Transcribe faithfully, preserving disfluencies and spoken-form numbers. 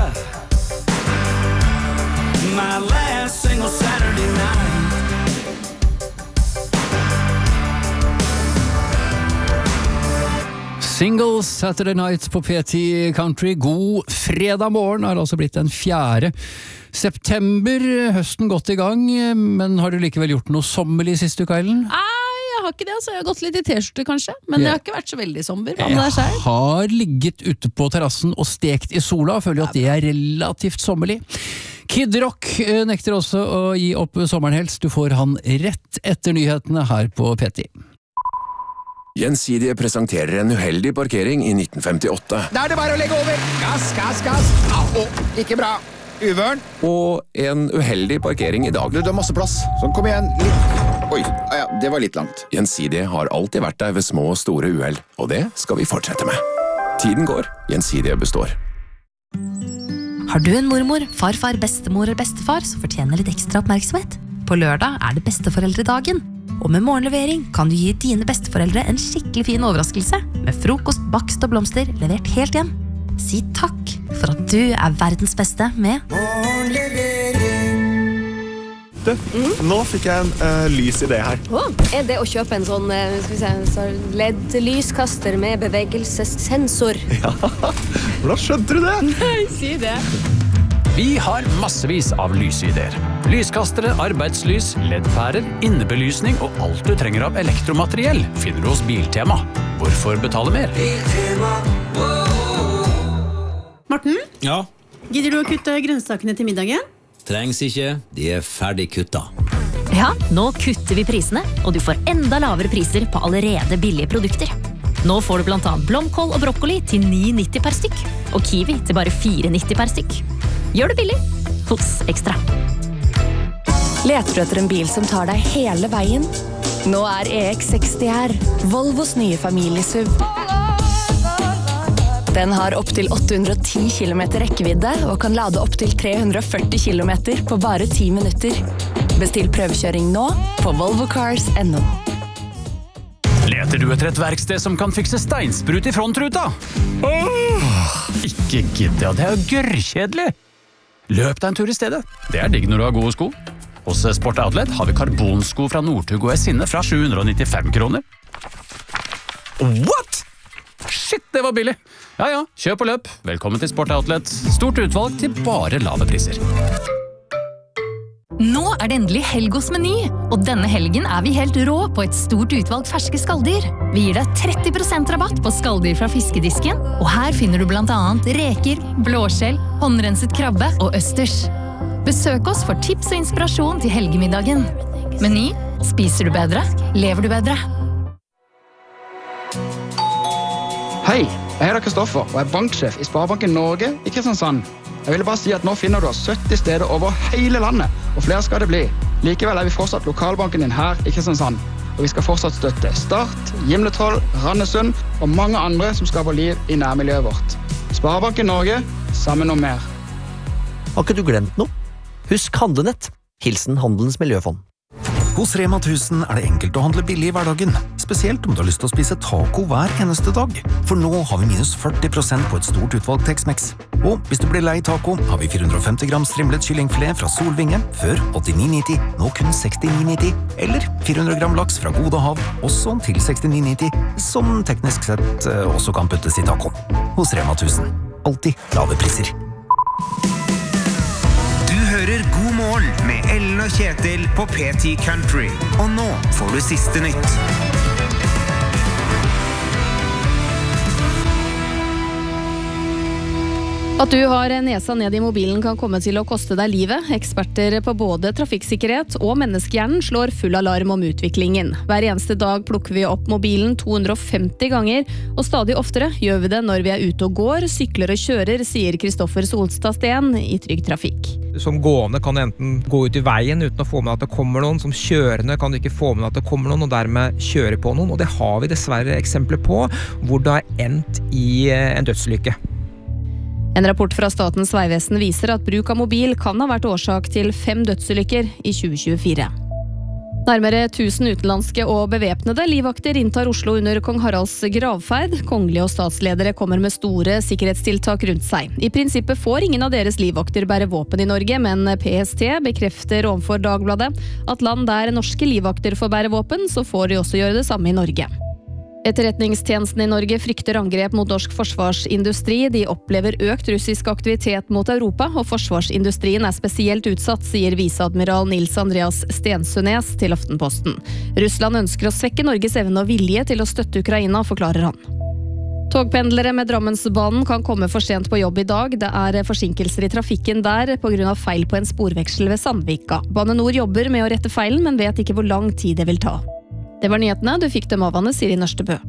My last single Saturday night. Single Saturday Night på P ti Country. God fredag morgen har altså blitt den fjerde september. Høsten gått i gang, men har du likevel gjort noe sommerlig siste uka, Ellen? Nei, jeg har ikke det, altså. Jeg har gått litt i t-skjorte kanskje, men jeg har ikke vært så veldig sommer. Hva med Jeg deg selv? har ligget ute på terrassen og stekt i sola, og føler at det er relativt sommerlig. Kid Rock nekter også å gi opp sommeren helst. Du får han rett etter nyhetene her på P ti. Gjensidige presenterer en uheldig parkering i nitten femtiåtte. Da er det bare å legge over. Gass, gass, gass. Au, ikke bra. Uvørn. Og en uheldig parkering i dag. Du, du har masse plass. Sånn, kom igjen. Litt. Oi, ja, det var litt langt. Gjensidige har alltid vært der ved små og store uheld, og det skal vi fortsette med. Tiden går, Gjensidige består. Har du en mormor, farfar, bestemor eller bestefar som fortjener litt ekstra oppmerksomhet? På lørdag er det besteforeldredagen. Og med morgenlevering kan du gi dine besteforeldre en skikkelig fin overraskelse med frokost, bakst og blomster levert helt hjem. Si takk for at du er verdens beste med Du, mm. nå fikk jeg en uh, lys idé her. Oh, er det å kjøpe en sånn skal vi se, L E D-lyskaster med bevegelsessensor? Ja, hvordan skjønte du det? Nei, si det. Vi har massevis av lysideer. Lyskastere, arbeidslys, L E D-pærer, innebelysning og alt du trenger av elektromateriell finner du hos Biltema. Hvorfor betale mer? Biltema. Morten? Ja? Gidder du å kutte grønnsakene til middagen? Trengs ikke, de er ferdig kutta. Ja, nå kutter vi prisene, og du får enda lavere priser på allerede billige produkter. Nå får du blant annet blomkål og brokkoli til ni nitti per stykk, og kiwi til bare fire nitti per stykk. Gjør det billig hos Ekstra. Leter du etter en bil som tar deg hele veien? Nå er E X seksti her, Volvos nye familiesuv. Den har opp til åtte hundre og ti kilometer rekkevidde og kan lade opp til tre hundre og førti kilometer på bare ti minutter. Bestill prøvekjøring nå på volvo cars punktum no. Leter du etter et verksted som kan fikse steinsprut i frontruta? Åh, ikke gidde, det er jo gørrkjedelig. Løp deg en tur i stedet. Det er digg når du har gode sko. Hos Sport Outlet har vi karbonsko fra Northug og Esinne fra sju hundre og nittifem kroner. What? Shit, det var billig. Ja, ja, kjøp og løp. Velkommen til Sport Outlet. Stort utvalg til bare lave priser. Nå er det endelig helg hos Meny, og denne helgen er vi helt rå på et stort utvalg ferske skalldyr. Vi gir deg tretti prosent rabatt på skalldyr fra fiskedisken, og her finner du blant annet reker, blåskjell, håndrenset krabbe og østers. Besøk oss for tips og inspirasjon til helgemiddagen. Meny, spiser du bedre, lever du bedre. Hei, jeg heter Kristoffer og er banksjef i Sparebanken Norge i Kristiansand. Jeg ville bare si at nå finner du oss sytti steder over hele landet, og flere skal det bli. Likevel er vi fortsatt lokalbanken din her i Kristiansand, og vi skal fortsatt støtte Start, Gimletroll, Randesund og mange andre som skaper liv i nærmiljøet vårt. Sparebanken Norge, sammen om mer. Har ikke du glemt noe? Husk handlenett. Hilsen Handelens Miljøfond. Hos Rema tusen er det enkelt å handle billig i hverdagen, spesielt om du har lyst til å spise taco hver eneste dag. For nå har vi minus førti prosent på et stort utvalg Tex-Mex. Og hvis du blir lei taco, har vi fire hundre og femti gram strimlet kyllingfilet fra Solvinge, før åttini nitti, nå kun sekstini nitti. Eller fire hundre gram laks fra Gode Hav, også til sekstini nitti, som teknisk sett også kan puttes i taco. Hos Rema tusen. Alltid lave priser. Hører God morgen med Ellen og Kjetil på P ti Country. Og nå får du siste nytt. At du har nesa ned i mobilen kan komme til å koste deg livet. Eksperter på både trafikksikkerhet og menneskehjernen slår full alarm om utviklingen. Hver eneste dag plukker vi opp mobilen to hundre og femti ganger, og stadig oftere gjør vi det når vi er ute og går, sykler og kjører, sier Kristoffer Solstad Steen i Trygg Trafikk. Som gående kan du enten gå ut i veien uten å få med at det kommer noen, som kjørende kan du ikke få med at det kommer noen, og dermed kjøre på noen, og det har vi dessverre eksempler på, hvor det har endt i en dødsulykke. En rapport fra Statens vegvesen viser at bruk av mobil kan ha vært årsak til fem dødsulykker i tjue tjuefire. Nærmere tusen utenlandske og bevæpnede livvakter inntar Oslo under kong Haralds gravferd. Kongelige og statsledere kommer med store sikkerhetstiltak rundt seg. I prinsippet får ingen av deres livvakter bære våpen i Norge, men P S T bekrefter overfor Dagbladet at land der norske livvakter får bære våpen, så får de også gjøre det samme i Norge. Etterretningstjenesten i Norge frykter angrep mot norsk forsvarsindustri. De opplever økt russisk aktivitet mot Europa, og forsvarsindustrien er spesielt utsatt, sier viseadmiral Nils Andreas Stensønes til Aftenposten. Russland ønsker å svekke Norges evne og vilje til å støtte Ukraina, forklarer han. Togpendlere med Drammensbanen kan komme for sent på jobb i dag. Det er forsinkelser i trafikken der på grunn av feil på en sporveksel ved Sandvika. Bane Nor jobber med å rette feilen, men vet ikke hvor lang tid det vil ta. Det var nyhetene, du fikk dem av Anne Siri Nørstebø.